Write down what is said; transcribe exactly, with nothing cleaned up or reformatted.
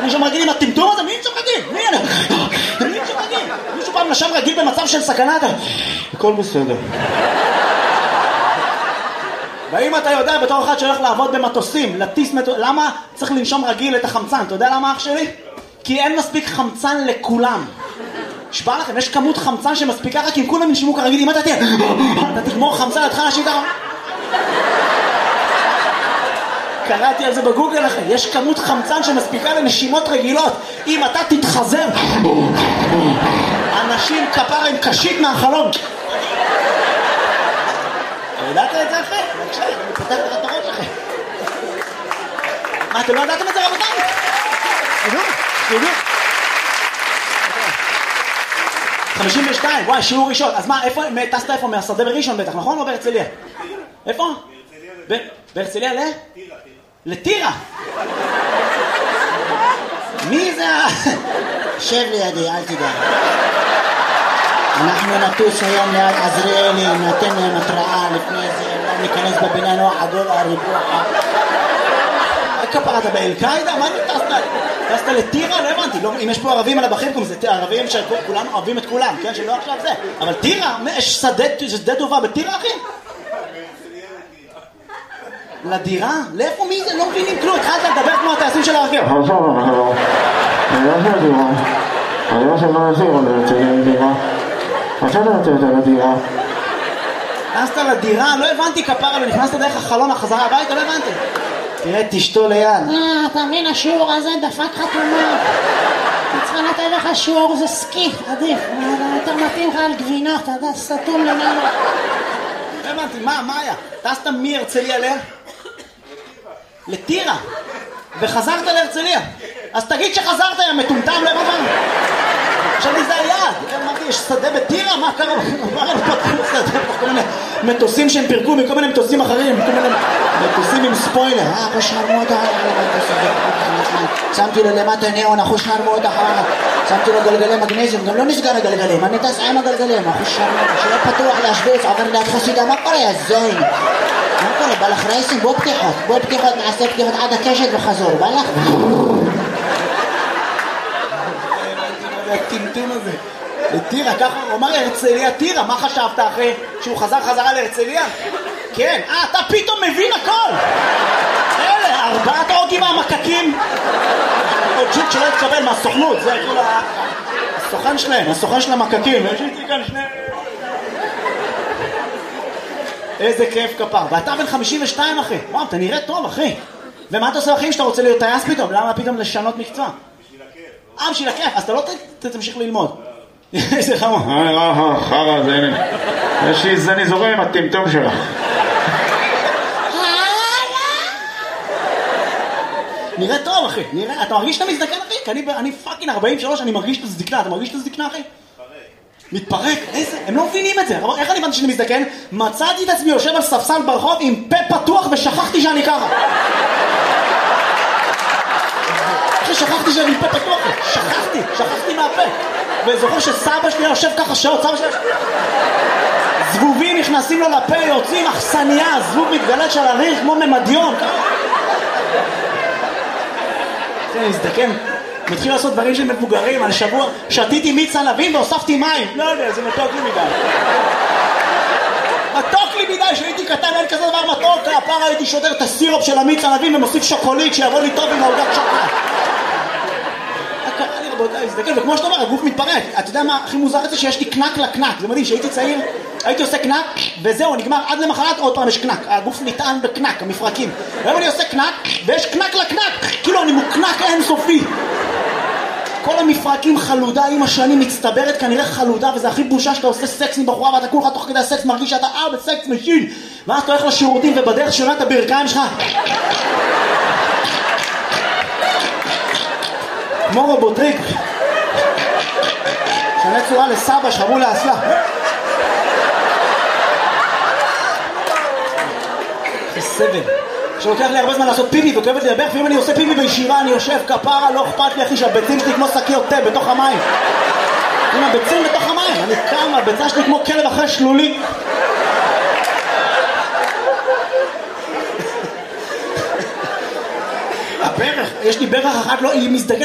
לנשום רגיל עם הטמטום הזה? מי לנשום רגיל? מי אני? מי לנשום רגיל? מישהו פעם נשם רגיל במצב של סכנה? הכל בסדר. ואם אתה יודע בתור אחד שהולך לעבוד במטוסים, לטיס מטוס, למה צריך לנשום רגיל את החמצן? אתה יודע למה אח שלי? כי אין מספיק חמצן לכולם. שבא לכם, יש כמות חמצן שמספיקה רק אם כולם ינשימו כרגיל. אם אתה תהיה, אתה תגמור חמצן, אתה תחל להשיב ככה. קראתי על זה בגוגל לכם, יש כמות חמצן שמספיקה לנשימות רגילות. אם אתה תתחזר, אנשים כפר עם קשית מהחלום. ידעת את זה אחרי? בבקשה, אני פותח לך את הראש אחרי. מה, אתם לא ידעתם את זה רבותיי? תדעו, תדעו. חמישים ושתיים, וואי, שיעור ראשון. אז מה, איפה, טסת איפה? מהשדה בראשון בטח, נכון? או בהרצליה? איפה? בהרצליה ל? לטירה. מי זה? שב לידי, אל תדע. אנחנו נטוס היום ליד עזריאלי, נתן להם התראה לפני זה, אולי ניכנס בבניין או עגול הריבוע. כפרה, אתה באל-קאידה? מה אתה טסת? טסת לטירה? לא הבנתי. אם יש פה ערבים על הבחים, זה ערבים שכולנו אוהבים את כולם, כן? שלא עכשיו זה. אבל טירה? יש שדה טובה בטירה, אחי? לדירה? לאיפה מי זה? לא מבינים כלום. התחלת לדבר כמו הטייסים של הרכב. עכשיו, אנחנו... אני לא של דירה. אני לא של מה נשאיר עוד לציין דירה. עכשיו אתה רוצה יותר לדירה. נכנסת לדירה? לא הבנתי כפרה, לא נכנסת דרך החלון החזרה הביתה? לא הבנתי. תראה, תשתו ליד. אה, אתה מבין, השיעור הזה דפק חתומה. צריכה לתת לך שיעור, זה סקי, עדיף. יותר מתאים לך על גבינות, אתה יודע, סתום למעלה. לא הבנתי, מה, מה היה? טסת מהרצליה ל? לטירה. וחזרת להרצליה. אז תגיד שחזרת, יא מטומטם, לא הבנתי. חשבתי זה היעד. אמרתי, יש שדה בטירה? מה קרה? מה הם פתחו שדה? כל מיני מטוסים שהם פירקו מכל מיני מטוסים אחרים, כל מיני מטוסים עם ספוילר. אה, אחו שרמות שמתי לו למטה ניאון, אחו שרמות אחר שמתי לו גלגלי מגנזיום, גם לא נסגר הגלגלים, אני טס עם הגלגלים, אחו שרמות, שלא פתוח להשוויץ, עובר ליד חסידה, מה קורה, יא זוין? מה קורה, בא לך רייסים, בוא פתיחות, בוא פתיחות, נעשה פתיחות עד הקשת וחזור, בא לך? הטמטום הזה. לטירה, ככה, הוא אמר הרצליה טירה, מה חשבת אחרי שהוא חזר חזרה להרצליה? כן, אה, אתה פתאום מבין הכל! אלה, ארבעת אוגים מהמקקים. עוד ג'וק שלא התקבל מהסוכנות, זה כאילו הסוכן שלהם, הסוכן של המקקים. יש איתי כאן שני... איזה כיף כפר. ואתה בן חמישים ושתיים אחי. וואו, אתה נראה טוב אחי. ומה אתה עושה אחים שאתה רוצה להיות טייס פתאום? למה פתאום לשנות מקצוע? אה, בשביל הכיף, אז אתה לא תמשיך ללמוד. איזה חמור. אה, אה, חרא, זה הנה. יש לי זני זורם עם הטמטום שלך. נראה טוב אחי, נראה, אתה מרגיש שאתה מזדקן אחי? כי אני, אני פאקינג ארבעים ושלוש, אני מרגיש את הזדקנה, אתה מרגיש את הזדקנה אחי? מתפרק, איזה, הם לא מבינים את זה. איך אני הבנתי שאני מזדקן? מצאתי את עצמי יושב על ספסל ברחוב עם פה פתוח ושכחתי שאני ככה. אחי, שכחתי שאני פה פתוח, שכחתי, שכחתי מהפה. וזוכר שסבא שלי יושב ככה שעות, סבא שלי... זבובים נכנסים לו לפה, יוצאים אכסניה, זבוב מתגלת של הריח כמו ממדיון. אני מזדקן, מתחיל לעשות דברים של מבוגרים. על שבוע שתיתי מיץ ענבים והוספתי מים. לא יודע, זה מתוק לי מדי. מתוק לי מדי, שהייתי קטן, אין כזה דבר מתוק. הפעם הייתי שודר את הסירופ של המיץ ענבים ומוסיף שוקולית שיבוא לי טוב עם העוגת שוקולד. קרה לי רבותיי, מזדקן, וכמו שאתה אומר, הגוף מתפרק. אתה יודע מה הכי מוזר את זה? שיש לי קנק לקנק. זה מדהים, שהייתי צעיר, הייתי עושה קנק וזהו, נגמר, עד למחרת עוד פעם יש קנק. הגוף נטען בקנק, המפרקים. והיום אני עושה קנק ויש קנק לקנק. כאילו אני מוקנק אינסופי. כל המפרקים חלודה עם השנים מצטברת, כנראה חלודה, וזה הכי בושה שאתה עושה סקס עם בחורה ואתה כולך תוך כדי הסקס מרגיש שאתה אה בסקס משין, ואז אתה הולך לשירותים ובדרך שונה את הברכיים שלך כמו רובוטריק שנה צורה לסבא שחרו לאסלה. זה סבל שלוקח לי הרבה זמן לעשות פיפי וכואבת לי לברך, ואם אני עושה פיפי בישיבה אני יושב כפרה, לא אכפת לי אחי שהביצים שלי כמו שקיות תה בתוך המים. עם הביצים בתוך המים, אני קם, הביצה שלי כמו כלב אחרי שלולי. הברך, יש לי ברך אחת, לא, היא מזדקנת